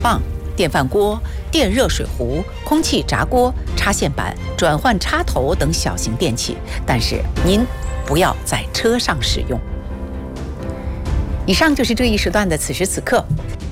棒、电饭锅、电热水壶、空气炸锅、插线板、转换插头等小型电器，但是您不要在车上使用。以上就是这一时段的此时此刻。